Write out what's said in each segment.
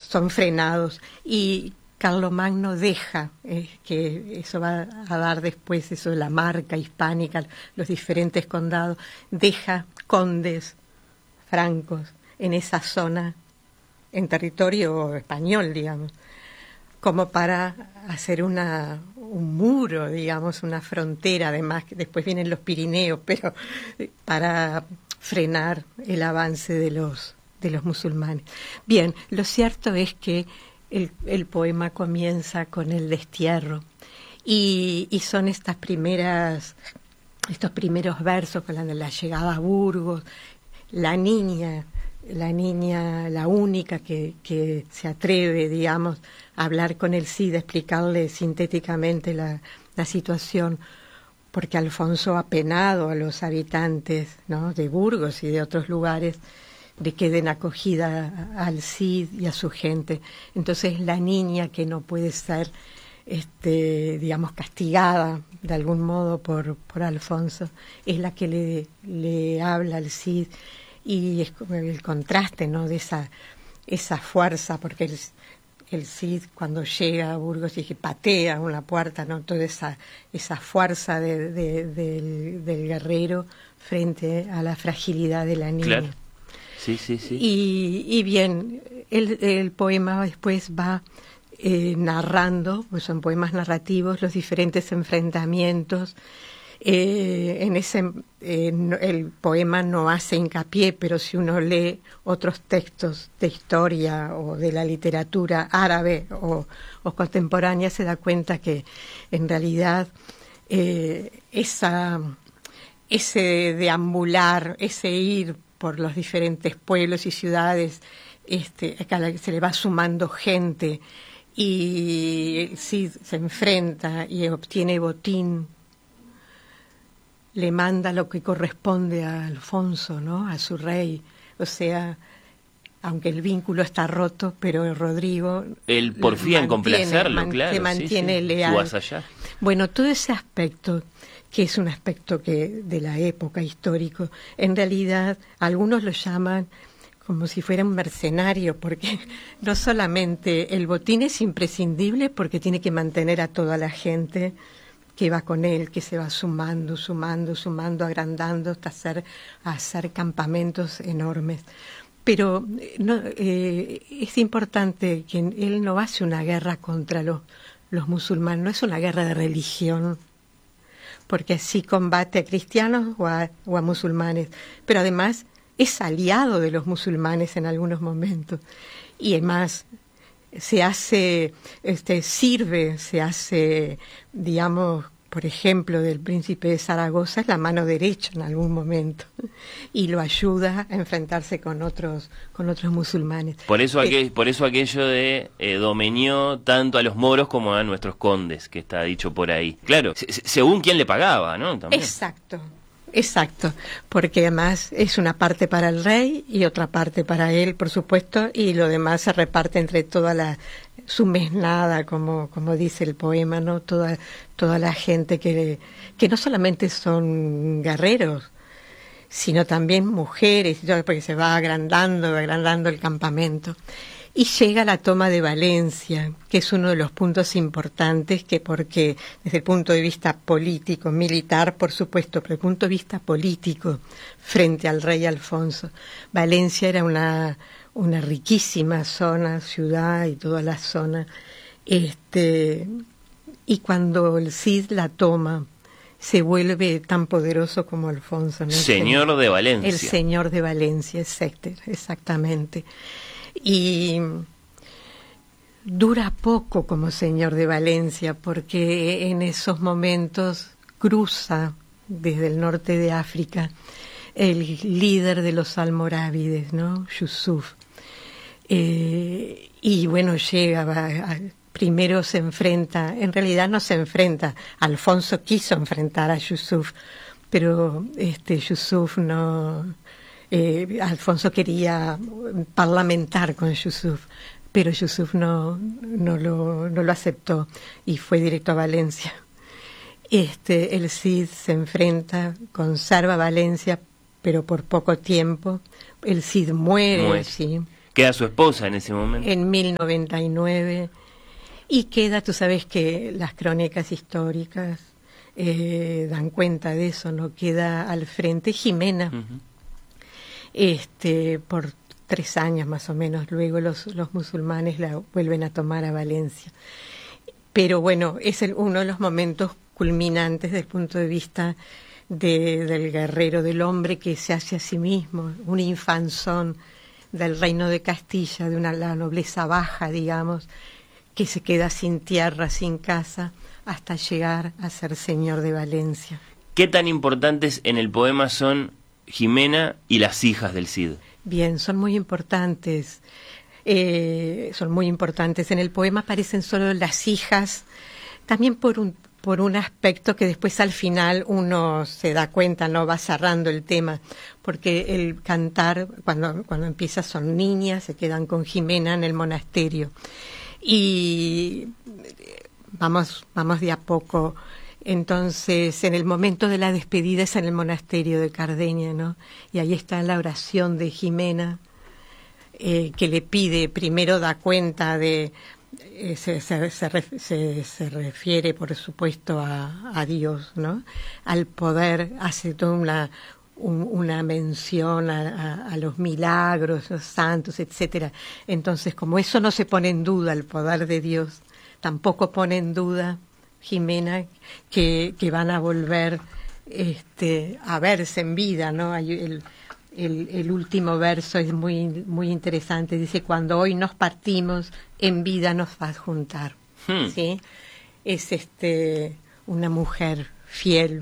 son frenados. Y Carlomagno deja, que eso va a dar después, eso de la marca hispánica, los diferentes condados, deja condes francos en esa zona, en territorio español, digamos, como para hacer un muro, digamos, una frontera, además, que después vienen los Pirineos, pero para frenar el avance de los musulmanes. Bien, lo cierto es que el poema comienza con el destierro y son estos primeros versos con la llegada a Burgos, la niña, la única que se atreve, digamos, a hablar con el Cid, a explicarle sintéticamente la situación, porque Alfonso ha penado a los habitantes, ¿no?, de Burgos y de otros lugares de que den acogida al Cid y a su gente. Entonces la niña, que no puede ser, digamos, castigada de algún modo por Alfonso, es la que le habla al Cid, y es como el contraste, ¿no?, de esa fuerza, porque el Cid cuando llega a Burgos y que patea una puerta, ¿no?, toda esa fuerza del guerrero frente a la fragilidad de la niña. Claro. Sí. Y bien, el poema después va narrando, pues son poemas narrativos, los diferentes enfrentamientos. El poema no hace hincapié, pero si uno lee otros textos de historia o de la literatura árabe o contemporánea, se da cuenta que en realidad ese deambular, ese ir por los diferentes pueblos y ciudades, a la que se le va sumando gente, y Cid se enfrenta y obtiene botín, le manda lo que corresponde a Alfonso, ¿no?, a su rey. O sea, aunque el vínculo está roto, pero Rodrigo... Él porfía en complacerlo, claro. Se mantiene leal. Su vasallar. Bueno, todo ese aspecto, que es un aspecto que de la época histórico, en realidad algunos lo llaman como si fuera un mercenario, porque no solamente el botín es imprescindible porque tiene que mantener a toda la gente que va con él, que se va sumando, agrandando hasta hacer campamentos enormes. Pero es importante que él no hace una guerra contra los musulmanes, no es una guerra de religión, porque sí combate a cristianos o a musulmanes, pero además es aliado de los musulmanes en algunos momentos, y además se hace, digamos, por ejemplo, del príncipe de Zaragoza, es la mano derecha en algún momento, y lo ayuda a enfrentarse con otros musulmanes. Por eso aquello de domeñó tanto a los moros como a nuestros condes, que está dicho por ahí. Claro, según quién le pagaba, ¿no? También. Exacto, porque además es una parte para el rey y otra parte para él, por supuesto, y lo demás se reparte entre su mesnada, como dice el poema, ¿no? Toda la gente que no solamente son guerreros, sino también mujeres, y todo, porque se va agrandando el campamento. Y llega la toma de Valencia, que es uno de los puntos importantes, porque desde el punto de vista político, militar, por supuesto, pero desde el punto de vista político, frente al rey Alfonso, Valencia era una riquísima ciudad y toda la zona, y cuando el Cid la toma, se vuelve tan poderoso como Alfonso, ¿no? Señor de Valencia. El señor de Valencia, exactamente. Y dura poco como señor de Valencia, porque en esos momentos cruza desde el norte de África el líder de los almorávides, ¿no?, Yusuf. Y bueno, primero se enfrenta, en realidad no se enfrenta, Alfonso quiso enfrentar a Yusuf, pero Yusuf no... Alfonso quería parlamentar con Yusuf, pero Yusuf no lo aceptó y fue directo a Valencia. El Cid se enfrenta, conserva Valencia, pero por poco tiempo. El Cid muere. Sí. Queda su esposa en ese momento. En 1099. Y queda, tú sabes que las crónicas históricas dan cuenta de eso, ¿no? Queda al frente Jimena, por 3 años más o menos. Luego los musulmanes la vuelven a tomar a Valencia. Pero bueno, es uno de los momentos culminantes desde el punto de vista del guerrero, del hombre que se hace a sí mismo, un infanzón del reino de Castilla, de la nobleza baja, digamos, que se queda sin tierra, sin casa, hasta llegar a ser señor de Valencia. ¿Qué tan importantes en el poema son Jimena y las hijas del Cid? Bien, son muy importantes. Son muy importantes. En el poema aparecen solo las hijas, también por un aspecto que después al final uno se da cuenta, no va cerrando el tema, porque el cantar, cuando empieza, son niñas, se quedan con Jimena en el monasterio. Y vamos de a poco. Entonces, en el momento de la despedida es en el monasterio de Cardeña, ¿no? Y ahí está la oración de Jimena, que le pide, primero da cuenta de, se refiere por supuesto a Dios, ¿no? Al poder, hace toda una mención a los milagros, los santos, etcétera. Entonces, como eso no se pone en duda, el poder de Dios, tampoco pone en duda Jimena que van a volver a verse en vida, ¿no? El último verso es muy muy interesante, dice: cuando hoy nos partimos, en vida nos vas a juntar. ¿Sí? Es una mujer fiel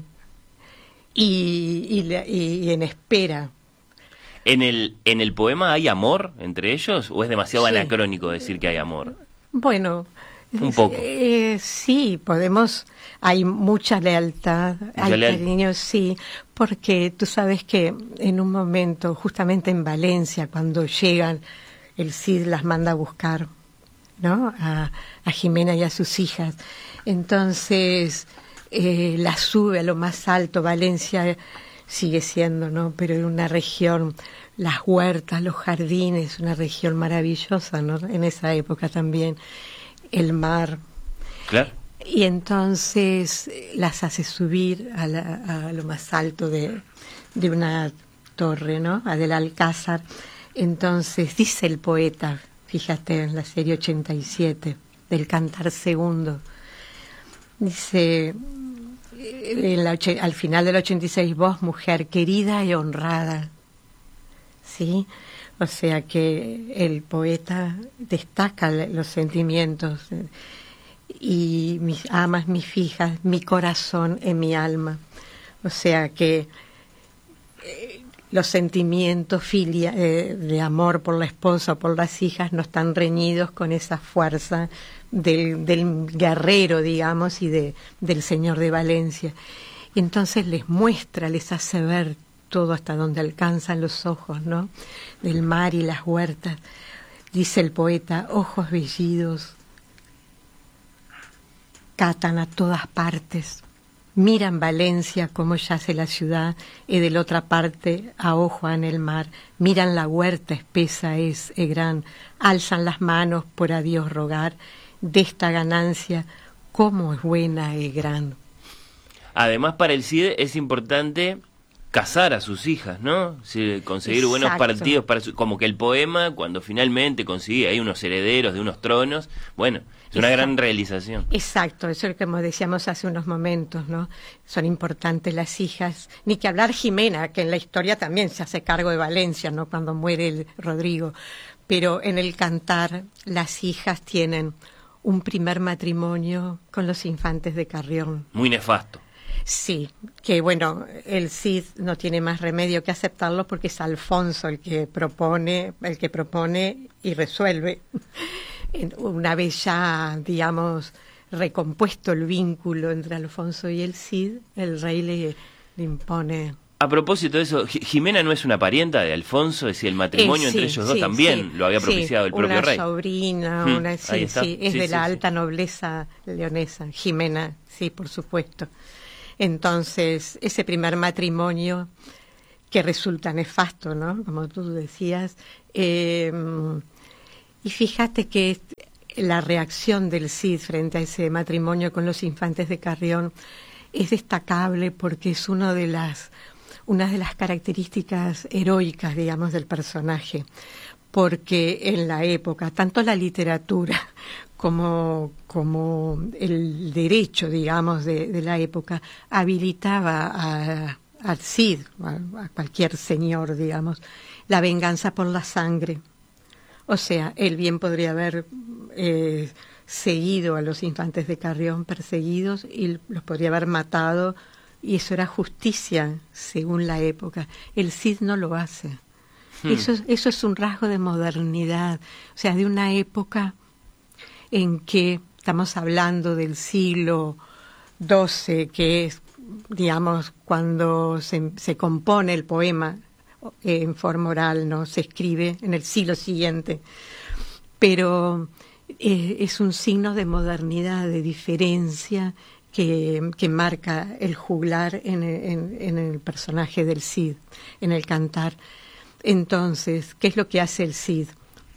y en espera. ¿En el poema hay amor entre ellos o es demasiado anacrónico decir que hay amor? Bueno, un poco. Sí, hay mucha lealtad, hay cariño, sí, porque tú sabes que en un momento, justamente en Valencia, cuando llegan, el Cid las manda a buscar, ¿no? A Jimena y a sus hijas. Entonces, las sube a lo más alto. Valencia sigue siendo, ¿no? Pero en una región, las huertas, los jardines, una región maravillosa, ¿no? En esa época también, el mar. Claro. Y entonces las hace subir a lo más alto de una torre, ¿no? Del Alcázar. Entonces dice el poeta, fíjate en la serie 87 del Cantar Segundo, dice al final del 86: vos, mujer querida y honrada, ¿sí? O sea que el poeta destaca los sentimientos, y mis amas, mis fijas, mi corazón en mi alma. O sea que los sentimientos de amor por la esposa o por las hijas no están reñidos con esa fuerza del guerrero, digamos, y del señor de Valencia. Y entonces les muestra, les hace ver todo hasta donde alcanzan los ojos, ¿no? Del mar y las huertas. Dice el poeta: ojos vellidos catan a todas partes, miran Valencia como yace la ciudad, y de la otra parte ahojan el mar, miran la huerta espesa es gran, alzan las manos por a Dios rogar, de esta ganancia cómo es buena y gran. Además, para el Cid es importante casar a sus hijas, ¿no? Sí, conseguir Exacto. Buenos partidos como que el poema, cuando finalmente consigue ahí unos herederos de unos tronos, bueno, es una gran realización. Exacto, eso es lo que como decíamos hace unos momentos, ¿no? Son importantes las hijas, ni que hablar Jimena, que en la historia también se hace cargo de Valencia, ¿no? Cuando muere el Rodrigo, pero en el cantar las hijas tienen un primer matrimonio con los infantes de Carrión. Muy nefasto. Sí, que bueno, el Cid no tiene más remedio que aceptarlo porque es Alfonso el que propone y resuelve. Una vez ya, digamos, recompuesto el vínculo entre Alfonso y el Cid, el rey le impone. A propósito de eso, Jimena no es una parienta de Alfonso, es decir, el matrimonio entre ellos dos también lo había propiciado el propio rey. Una sobrina, es de la alta nobleza leonesa, Jimena, sí, por supuesto. Entonces, ese primer matrimonio que resulta nefasto, ¿no? Como tú decías. Y fíjate que la reacción del Cid frente a ese matrimonio con los infantes de Carrión es destacable porque es una de las características heroicas, digamos, del personaje. Porque en la época, tanto la literatura como el derecho, digamos, de la época, habilitaba al Cid, a cualquier señor, digamos, la venganza por la sangre. O sea, él bien podría haber seguido a los infantes de Carrión perseguidos y los podría haber matado, y eso era justicia según la época. El Cid no lo hace. Eso es un rasgo de modernidad, o sea, de una época en que estamos hablando del siglo XII, que es, digamos, cuando se compone el poema en forma oral, no se escribe en el siglo siguiente, pero es un signo de modernidad, de diferencia que marca el juglar en el personaje del Cid, en el cantar. Entonces, ¿qué es lo que hace el Cid?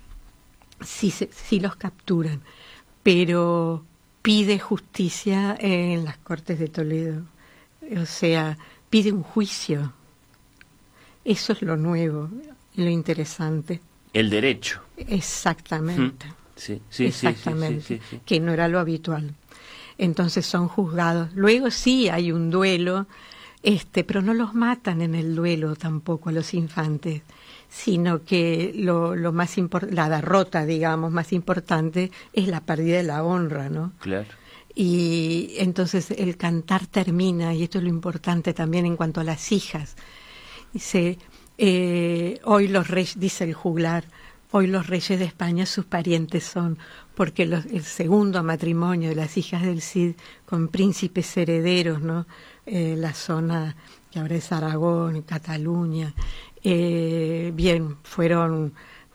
Sí los capturan, pero pide justicia en las Cortes de Toledo. O sea, pide un juicio. Eso es lo nuevo, lo interesante. El derecho. Exactamente. Sí, exactamente, sí. Que no era lo habitual. Entonces son juzgados. Luego sí hay un duelo, pero no los matan en el duelo tampoco a los infantes, sino que lo más la derrota, digamos, más importante es la pérdida de la honra, ¿no? Claro. Y entonces el cantar termina, y esto es lo importante también en cuanto a las hijas. Dice, hoy los reyes, dice el juglar, hoy los reyes de España sus parientes son, porque el segundo matrimonio de las hijas del Cid con príncipes herederos, ¿no? La zona que ahora es Aragón, Cataluña, bien, fueron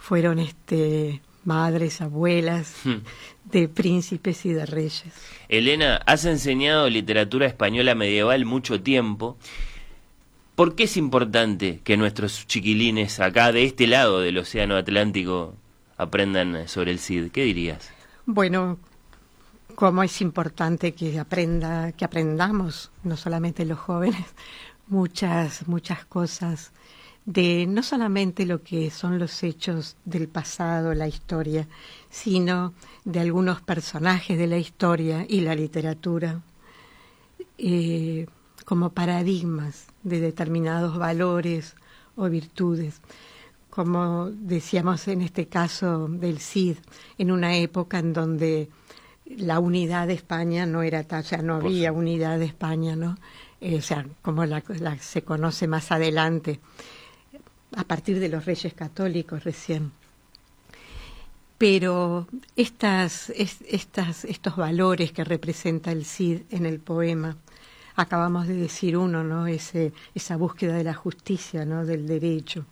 madres, abuelas de príncipes y de reyes. Elena, has enseñado literatura española medieval mucho tiempo. ¿Por qué es importante que nuestros chiquilines acá de este lado del Océano Atlántico aprendan sobre el Cid? ¿Qué dirías? Bueno, cómo es importante que aprendamos, no solamente los jóvenes, muchas cosas de no solamente lo que son los hechos del pasado, la historia, sino de algunos personajes de la historia y la literatura, como paradigmas de determinados valores o virtudes. Como decíamos en este caso del Cid, en una época en donde la unidad de España no era tal, o sea, no había unidad de España, ¿no? O sea, como la se conoce más adelante, a partir de los Reyes Católicos recién. Pero estos valores que representa el Cid en el poema, acabamos de decir uno, ¿no? Esa búsqueda de la justicia, ¿no? Del derecho,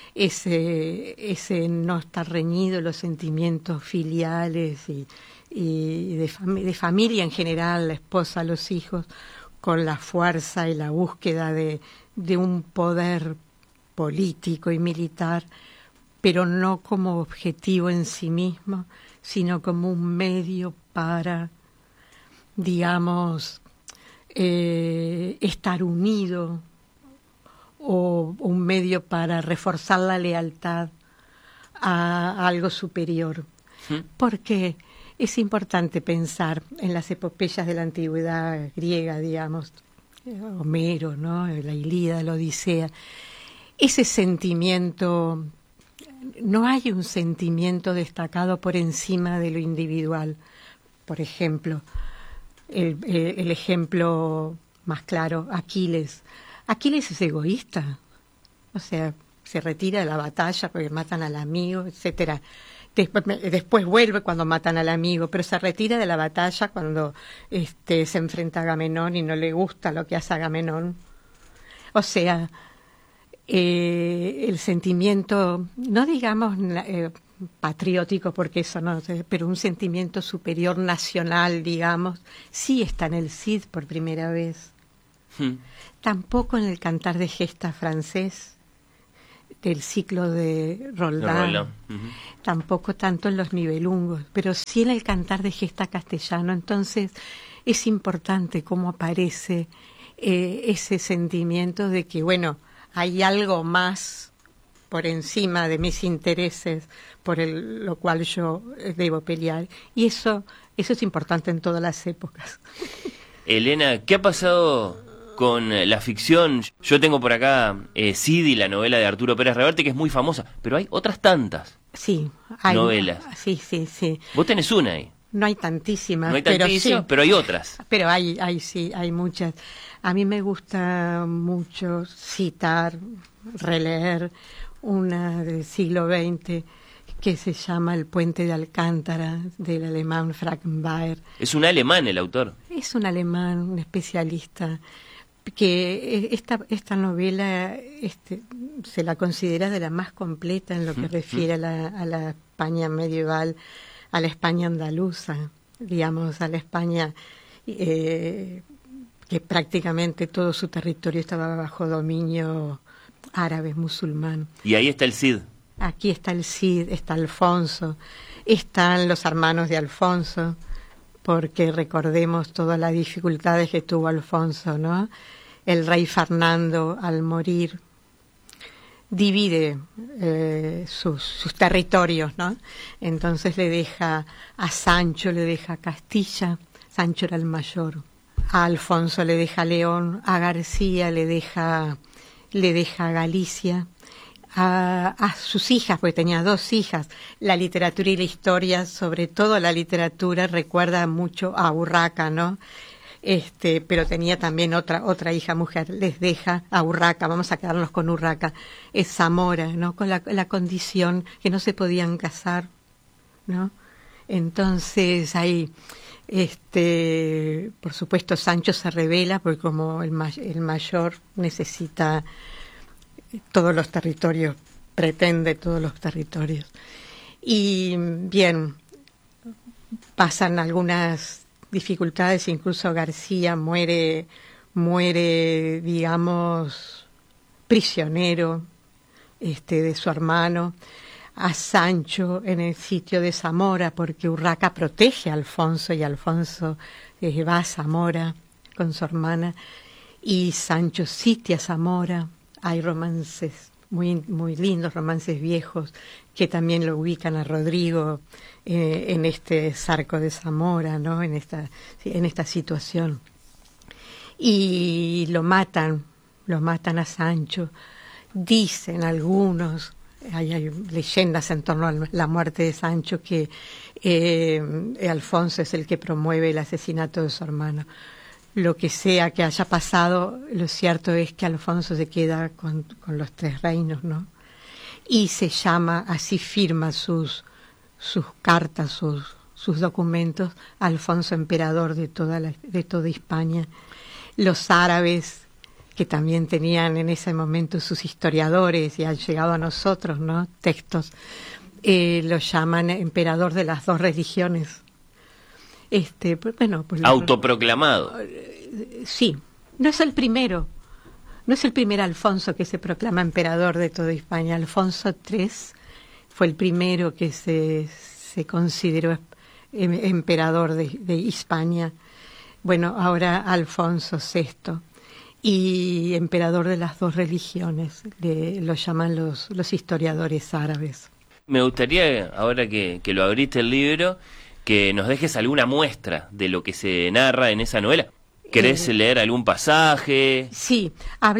ese no estar reñido, los sentimientos filiales y de familia en general, la esposa, los hijos, con la fuerza y la búsqueda de un poder político y militar, pero no como objetivo en sí mismo, sino como un medio para, digamos, estar unido, o un medio para reforzar la lealtad a algo superior. Porque es importante pensar en las epopeyas de la antigüedad griega, digamos, Homero, ¿no? La Ilíada, la Odisea. Ese sentimiento, no hay un sentimiento destacado por encima de lo individual. Por ejemplo, el ejemplo más claro, Aquiles. Aquiles es egoísta, o sea, se retira de la batalla porque matan al amigo, etcétera. Después vuelve cuando matan al amigo, pero se retira de la batalla cuando se enfrenta a Agamenón y no le gusta lo que hace Agamenón. O sea, el sentimiento, no digamos patriótico, porque eso no, pero un sentimiento superior nacional, digamos, sí está en el Cid por primera vez. tampoco en el Cantar de Gesta francés del ciclo de Roldán, tampoco tanto en los Nibelungos, pero sí en el Cantar de Gesta castellano. Entonces es importante cómo aparece ese sentimiento de que, bueno, hay algo más por encima de mis intereses, lo cual yo debo pelear. Y eso es importante en todas las épocas. Elena, ¿qué ha pasado con la ficción? Yo tengo por acá Sidi, la novela de Arturo Pérez Reverte, que es muy famosa, pero hay otras tantas novelas. Sí. Vos tenés una ahí. No hay tantísimas, pero hay otras. Pero hay muchas. A mí me gusta mucho citar, releer una del siglo XX que se llama El puente de Alcántara, del alemán Frank Baer. Es un alemán el autor. Es un alemán, un especialista, que esta novela se la considera de la más completa en lo que refiere a la España medieval, a la España andaluza, digamos, a la España que prácticamente todo su territorio estaba bajo dominio árabe, musulmán. Y ahí está el Cid. Aquí está el Cid, está Alfonso, están los hermanos de Alfonso, porque recordemos todas las dificultades que tuvo Alfonso, ¿no? El rey Fernando, al morir, divide sus territorios, ¿no? Entonces le deja a Sancho, le deja Castilla, Sancho era el mayor, a Alfonso le deja León, a García le deja Galicia, a sus hijas, porque tenía 2 hijas. La literatura y la historia, sobre todo la literatura, recuerda mucho a Urraca, ¿no? Pero tenía también otra hija mujer, les deja a Urraca, vamos a quedarnos con Urraca, es Zamora, ¿no? Con la condición que no se podían casar, ¿no? Entonces ahí, por supuesto, Sancho se rebela porque como el mayor necesita todos los territorios, pretende todos los territorios. Y bien, pasan algunas dificultades, incluso García muere, digamos, prisionero de su hermano, a Sancho en el sitio de Zamora, porque Urraca protege a Alfonso y Alfonso va a Zamora con su hermana, y Sancho sitia Zamora. Hay romances muy lindos, romances viejos, que también lo ubican a Rodrigo en este Zarco de Zamora, ¿no? En esta situación. Y lo matan a Sancho. Dicen algunos, hay leyendas en torno a la muerte de Sancho, que Alfonso es el que promueve el asesinato de su hermano. Lo que sea que haya pasado, lo cierto es que Alfonso se queda con los 3 reinos, ¿no? Y se llama, así firma sus cartas, sus documentos, Alfonso emperador de toda España. Los árabes, que también tenían en ese momento sus historiadores y han llegado a nosotros, ¿no? Textos, lo llaman emperador de las 2 religiones. Autoproclamado. Sí, no es el primer Alfonso que se proclama emperador de toda España. Alfonso III fue el primero que se consideró emperador de España. Bueno, ahora Alfonso VI, y emperador de las 2 religiones, lo llaman los historiadores árabes. Me gustaría, ahora que lo abriste el libro, que nos dejes alguna muestra de lo que se narra en esa novela. ¿Querés leer algún pasaje? Sí,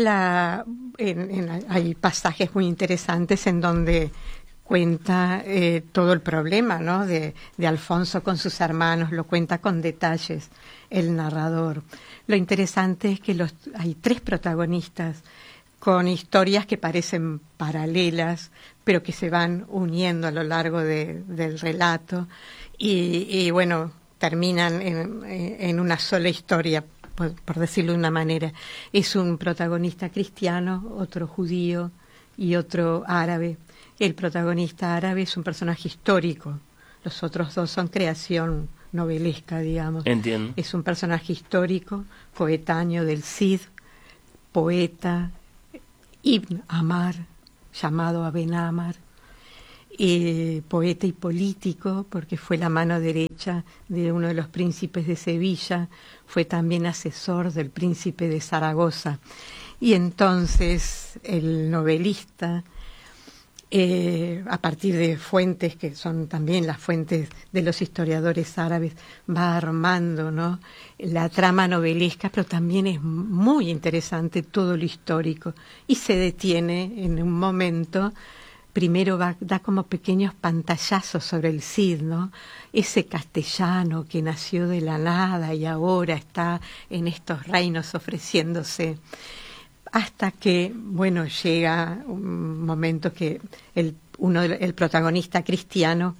hay pasajes muy interesantes en donde cuenta todo el problema, ¿no? de Alfonso con sus hermanos, lo cuenta con detalles el narrador. Lo interesante es que hay 3 protagonistas con historias que parecen paralelas, pero que se van uniendo a lo largo del relato y bueno, terminan en una sola historia, por decirlo de una manera. Es un protagonista cristiano, otro judío y otro árabe. El protagonista árabe es un personaje histórico, los otros 2 son creación novelesca, digamos. Entiendo. Es un personaje histórico, coetáneo del Cid, poeta, Ibn Amar, llamado Aben Amar, poeta y político, porque fue la mano derecha de uno de los príncipes de Sevilla, fue también asesor del príncipe de Zaragoza. Y entonces el novelista, a partir de fuentes que son también las fuentes de los historiadores árabes, va armando, ¿no?, la trama novelesca, pero también es muy interesante todo lo histórico. Y se detiene en un momento. Primero da como pequeños pantallazos sobre el Cid, ¿no? Ese castellano que nació de la nada y ahora está en estos reinos ofreciéndose. Hasta que, bueno, llega un momento que el protagonista cristiano,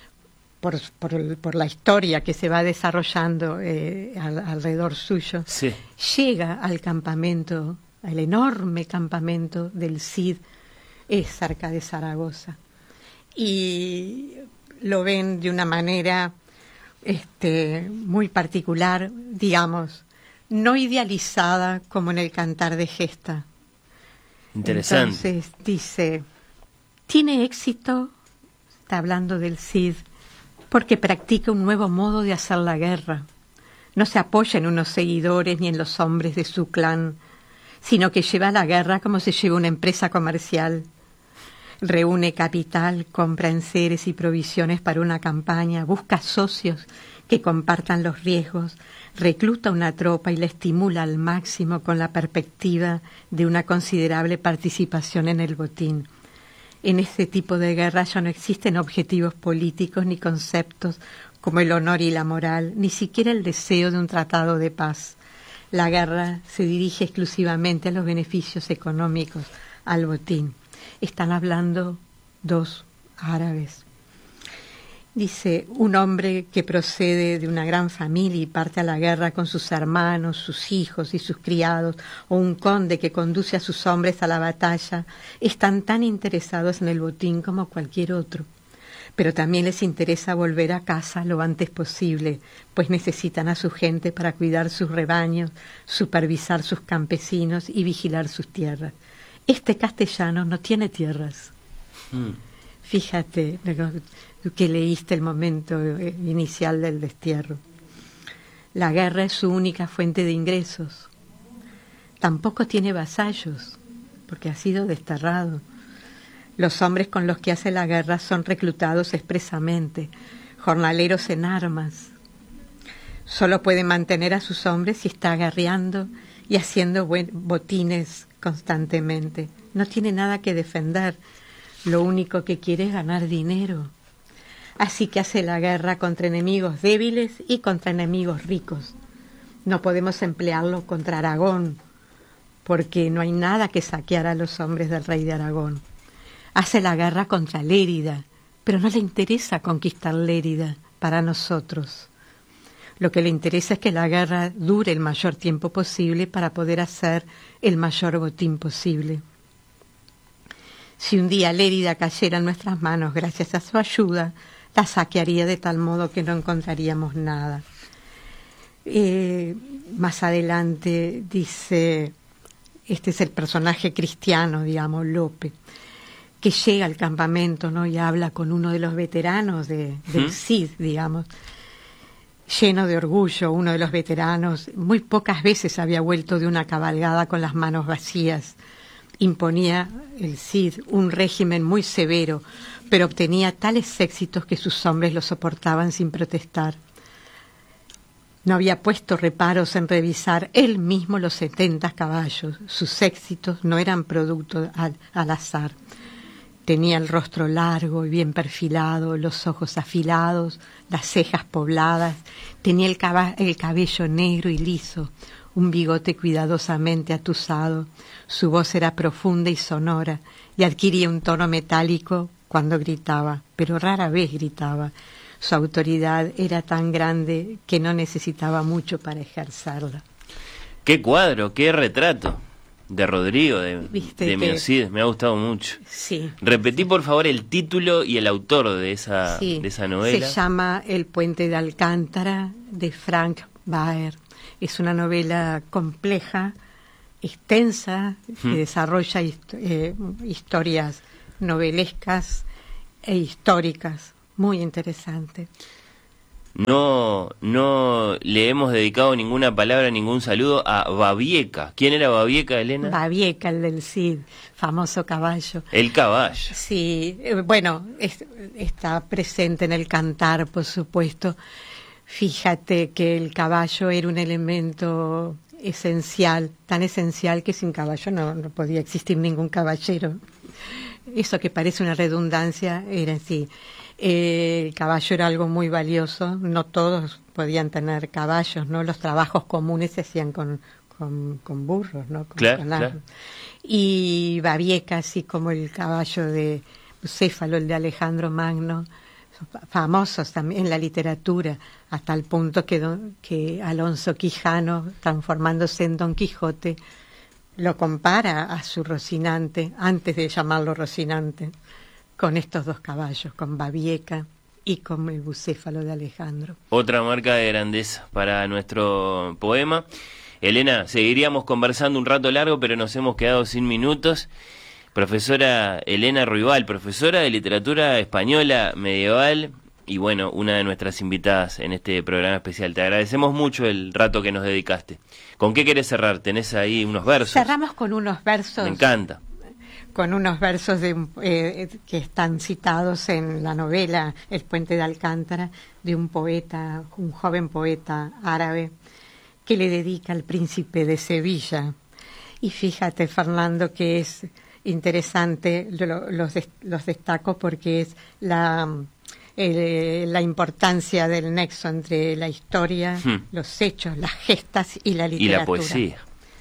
por la historia que se va desarrollando alrededor suyo, sí, llega al campamento, al enorme campamento del Cid, es cerca de Zaragoza, y lo ven de una manera muy particular, digamos, no idealizada como en el Cantar de Gesta. Interesante. Entonces dice, tiene éxito, está hablando del Cid, porque practica un nuevo modo de hacer la guerra. No se apoya en unos seguidores ni en los hombres de su clan, sino que lleva la guerra como se lleva una empresa comercial. Reúne capital, compra enseres y provisiones para una campaña, busca socios que compartan los riesgos, recluta una tropa y la estimula al máximo con la perspectiva de una considerable participación en el botín. En este tipo de guerra ya no existen objetivos políticos ni conceptos como el honor y la moral, ni siquiera el deseo de un tratado de paz. La guerra se dirige exclusivamente a los beneficios económicos, al botín. Están hablando dos árabes. Dice, un hombre que procede de una gran familia y parte a la guerra con sus hermanos, sus hijos y sus criados, o un conde que conduce a sus hombres a la batalla, están tan interesados en el botín como cualquier otro. Pero también les interesa volver a casa lo antes posible, pues necesitan a su gente para cuidar sus rebaños, supervisar sus campesinos y vigilar sus tierras. Este castellano no tiene tierras. Fíjate que leíste el momento inicial del destierro. La guerra es su única fuente de ingresos. Tampoco tiene vasallos, porque ha sido desterrado. Los hombres con los que hace la guerra son reclutados expresamente, jornaleros en armas. Solo puede mantener a sus hombres si está guerreando y haciendo botines constantemente. No tiene nada que defender. Lo único que quiere es ganar dinero. Así que hace la guerra contra enemigos débiles y contra enemigos ricos. No podemos emplearlo contra Aragón, porque no hay nada que saquear a los hombres del rey de Aragón. Hace la guerra contra Lérida, pero no le interesa conquistar Lérida para nosotros. Lo que le interesa es que la guerra dure el mayor tiempo posible para poder hacer el mayor botín posible. Si un día Lérida cayera en nuestras manos gracias a su ayuda, la saquearía de tal modo que no encontraríamos nada. Más adelante dice, este es el personaje cristiano, digamos, Lope, que llega al campamento, ¿no?, y habla con uno de los veteranos del Cid, digamos, lleno de orgullo. Uno de los veteranos muy pocas veces había vuelto de una cabalgada con las manos vacías. Imponía el Cid un régimen muy severo, pero obtenía tales éxitos que sus hombres lo soportaban sin protestar. No había puesto reparos en revisar él mismo los 70 caballos. Sus éxitos no eran producto al azar. Tenía el rostro largo y bien perfilado, los ojos afilados, las cejas pobladas, tenía el cabello negro y liso, un bigote cuidadosamente atusado, su voz era profunda y sonora y adquiría un tono metálico cuando gritaba, pero rara vez gritaba. Su autoridad era tan grande que no necesitaba mucho para ejercerla. ¡Qué cuadro, qué retrato! De Rodrigo, de mi Cid, me ha gustado mucho. Sí. Repetí, por favor, el título y el autor de esa novela. Se llama El puente de Alcántara, de Frank Baer. Es una novela compleja, extensa, que desarrolla historias novelescas e históricas, muy interesante. No le hemos dedicado ninguna palabra, ningún saludo a Babieca. ¿Quién era Babieca, Elena? Babieca, el del Cid, famoso caballo. El caballo. Sí, bueno, está presente en el cantar, por supuesto. Fíjate que el caballo era un elemento esencial, tan esencial que sin caballo no podía existir ningún caballero. Eso que parece una redundancia era así. El caballo era algo muy valioso, no todos podían tener caballos, ¿no? Los trabajos comunes se hacían con burros, ¿no? Claro. Y Babieca, así como el caballo de Bucéfalo, el de Alejandro Magno, famosos también en la literatura, hasta el punto que Alonso Quijano, transformándose en Don Quijote, lo compara a su Rocinante, antes de llamarlo Rocinante, con estos dos caballos, con Babieca y con el Bucéfalo de Alejandro. Otra marca de grandeza para nuestro poema. Elena, seguiríamos conversando un rato largo, pero nos hemos quedado sin minutos. Profesora Elena Ruibal, profesora de literatura española medieval y bueno, una de nuestras invitadas en este programa especial. Te agradecemos mucho el rato que nos dedicaste. ¿Con qué querés cerrar? ¿Tenés ahí unos versos? Cerramos con unos versos. Me encanta. Con unos versos que están citados en la novela El puente de Alcántara, de un poeta, un joven poeta árabe, que le dedica al príncipe de Sevilla. Y fíjate, Fernando, que es interesante, los destaco porque es la importancia del nexo entre la historia, los hechos, las gestas y la literatura. Y la poesía.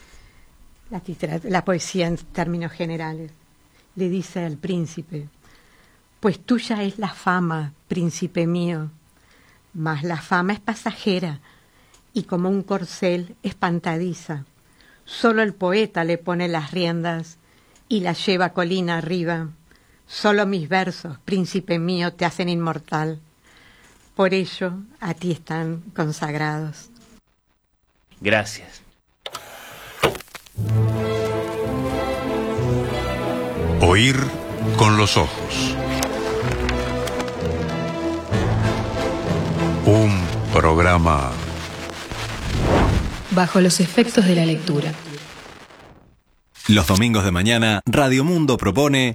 La poesía en términos generales. Le dice al príncipe: pues tuya es la fama, príncipe mío, mas la fama es pasajera y como un corcel espantadiza. Solo el poeta le pone las riendas y la lleva colina arriba. Solo mis versos, príncipe mío, te hacen inmortal. Por ello, a ti están consagrados. Gracias. Oír con los ojos. Un programa bajo los efectos de la lectura. Los domingos de mañana, Radio Mundo propone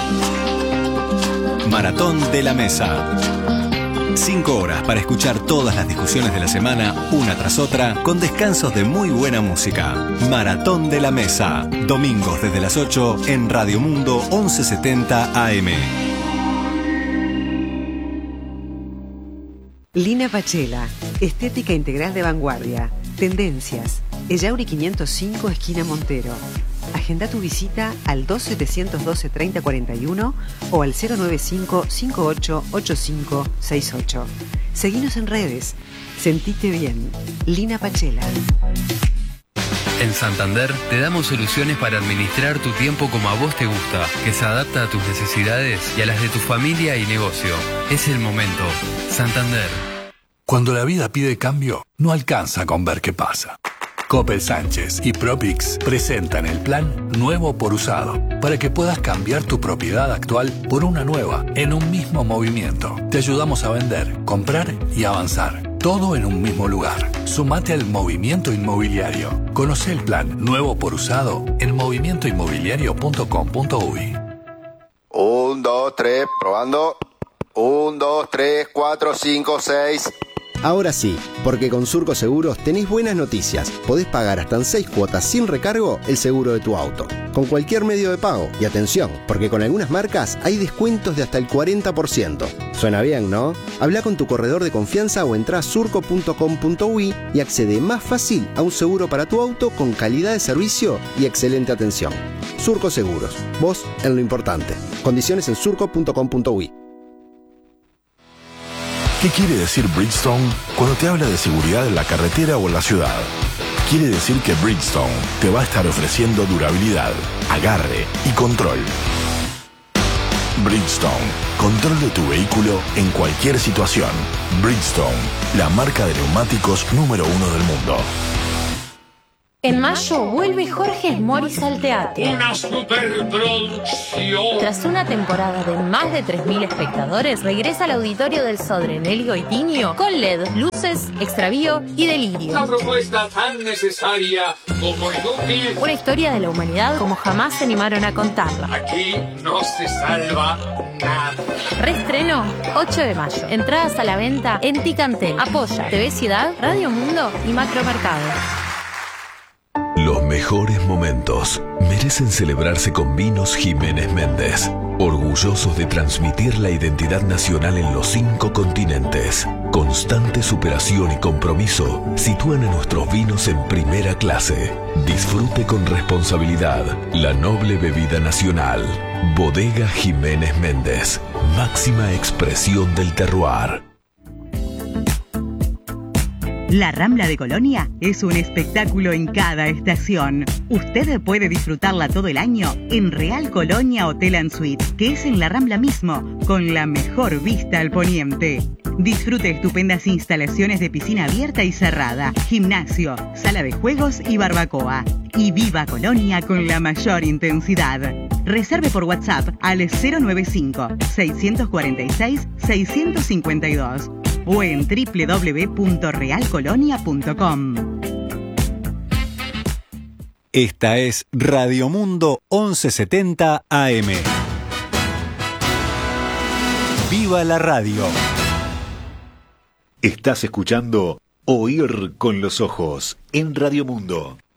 Maratón de la Mesa. 5 horas para escuchar todas las discusiones de la semana, una tras otra, con descansos de muy buena música. Maratón de la Mesa. Domingos desde las 8 en Radio Mundo 1170 AM. Lina Pachela, estética integral de vanguardia. Tendencias. Ellauri 505, esquina Montero. Agenda tu visita al 2712-3041 o al 095-588568. Seguinos en redes. Sentite bien. Lina Pachela. En Santander te damos soluciones para administrar tu tiempo como a vos te gusta, que se adapta a tus necesidades y a las de tu familia y negocio. Es el momento. Santander. Cuando la vida pide cambio, no alcanza con ver qué pasa. Coppel Sánchez y Propix presentan el plan Nuevo por Usado, para que puedas cambiar tu propiedad actual por una nueva, en un mismo movimiento. Te ayudamos a vender, comprar y avanzar, todo en un mismo lugar. Sumate al movimiento inmobiliario. Conoce el plan Nuevo por Usado en movimientoinmobiliario.com.uy. 1, 2, 3, probando. 1, 2, 3, 4, 5, 6... Ahora sí, porque con Surco Seguros tenés buenas noticias. Podés pagar hasta en 6 cuotas sin recargo el seguro de tu auto, con cualquier medio de pago. Y atención, porque con algunas marcas hay descuentos de hasta el 40%. Suena bien, ¿no? Habla con tu corredor de confianza o entrá a surco.com.uy y accede más fácil a un seguro para tu auto con calidad de servicio y excelente atención. Surco Seguros, vos en lo importante. Condiciones en surco.com.uy. ¿Qué quiere decir Bridgestone cuando te habla de seguridad en la carretera o en la ciudad? Quiere decir que Bridgestone te va a estar ofreciendo durabilidad, agarre y control. Bridgestone, control de tu vehículo en cualquier situación. Bridgestone, la marca de neumáticos número 1 del mundo. En mayo vuelve Jorge Moris al teatro. Una superproducción. Tras una temporada de más de 3.000 espectadores, regresa al auditorio del Sodre Nelly Goitiño con LED, luces, extravío y delirio. Una propuesta tan necesaria como inútil. Una historia de la humanidad como jamás se animaron a contarla. Aquí no se salva nada. Reestreno 8 de mayo. Entradas a la venta en Ticantel. Apoya TV Ciudad, Radio Mundo y Macromercado. Los mejores momentos merecen celebrarse con Vinos Jiménez Méndez, orgullosos de transmitir la identidad nacional en los 5 continentes. Constante superación y compromiso sitúan a nuestros vinos en primera clase. Disfrute con responsabilidad la noble bebida nacional. Bodega Jiménez Méndez, máxima expresión del terroir. La Rambla de Colonia es un espectáculo en cada estación. Usted puede disfrutarla todo el año en Real Colonia Hotel and Suite, que es en la Rambla mismo, con la mejor vista al poniente. Disfrute estupendas instalaciones de piscina abierta y cerrada, gimnasio, sala de juegos y barbacoa. Y viva Colonia con la mayor intensidad. Reserve por WhatsApp al 095-646-652 o en www.realcolonia.com. Esta es Radio Mundo 1170 AM. ¡Viva la radio! Estás escuchando Oír con los Ojos en Radio Mundo.